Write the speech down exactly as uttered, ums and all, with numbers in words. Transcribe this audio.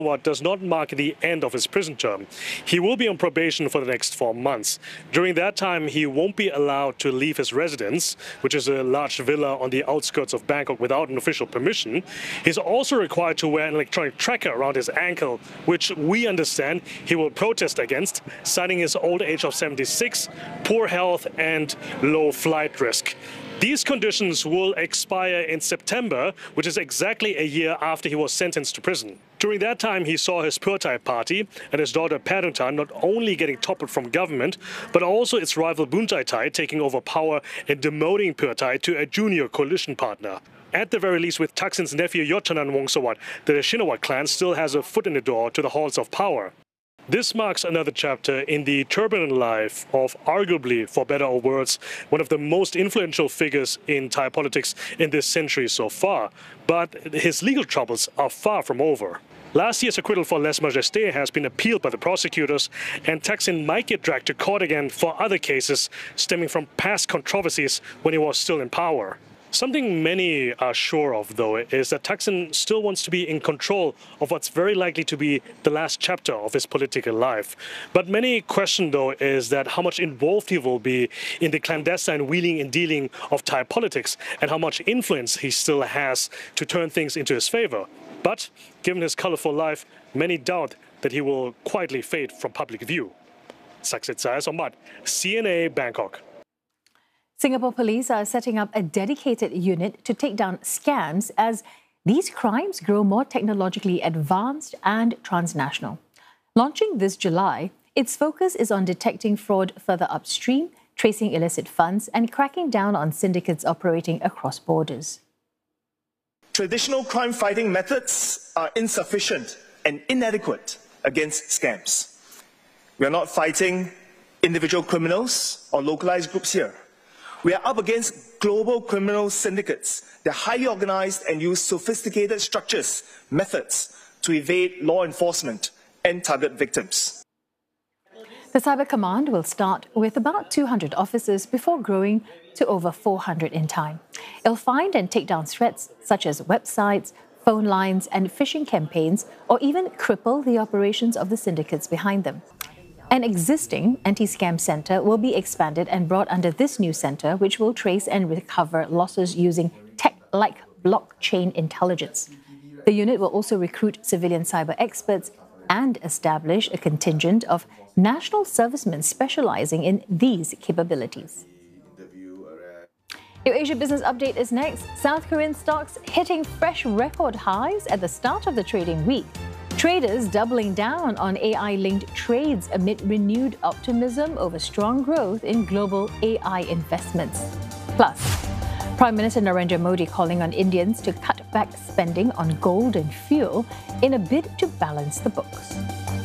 What does not mark the end of his prison term. He will be on probation for the next four months. During that time, he won't be allowed to leave his residence, which is a large villa on the outskirts of Bangkok without an official permission. He's also required to wear an electronic tracker around his ankle, which we understand he will protest against, citing his old age of seventy-six, poor health and low flight risk. These conditions will expire in September, which is exactly a year after he was sentenced to prison. During that time, he saw his Pheu Thai party and his daughter Padutan not only getting toppled from government, but also its rival Boon Tai Thai taking over power and demoting Pheu Thai to a junior coalition partner. At the very least, with Thaksin's nephew Yotchanan Wongsawat, the Shinawat clan still has a foot in the door to the halls of power. This marks another chapter in the turbulent life of, arguably, for better or worse, one of the most influential figures in Thai politics in this century so far. But his legal troubles are far from over. Last year's acquittal for Lèse Majesté has been appealed by the prosecutors, and Thaksin might get dragged to court again for other cases stemming from past controversies when he was still in power. Something many are sure of, though, is that Thaksin still wants to be in control of what's very likely to be the last chapter of his political life. But many question, though, is that how much involved he will be in the clandestine wheeling and dealing of Thai politics and how much influence he still has to turn things into his favor. But given his colorful life, many doubt that he will quietly fade from public view. Saksit Sayasombat, C N A, Bangkok. Singapore police are setting up a dedicated unit to take down scams as these crimes grow more technologically advanced and transnational. Launching this July, its focus is on detecting fraud further upstream, tracing illicit funds, and cracking down on syndicates operating across borders. Traditional crime-fighting methods are insufficient and inadequate against scams. We are not fighting individual criminals or localized groups here. We are up against global criminal syndicates. They're highly organized and use sophisticated structures, methods to evade law enforcement and target victims. The Cyber Command will start with about two hundred officers before growing to over four hundred in time. It'll find and take down threats such as websites, phone lines, and phishing campaigns, or even cripple the operations of the syndicates behind them. An existing anti-scam centre will be expanded and brought under this new centre, which will trace and recover losses using tech like blockchain intelligence. The unit will also recruit civilian cyber experts and establish a contingent of national servicemen specialising in these capabilities. Your Asia Business Update is next. South Korean stocks hitting fresh record highs at the start of the trading week. Traders doubling down on A I-linked trades amid renewed optimism over strong growth in global A I investments. Plus, Prime Minister Narendra Modi calling on Indians to cut back spending on gold and fuel in a bid to balance the books.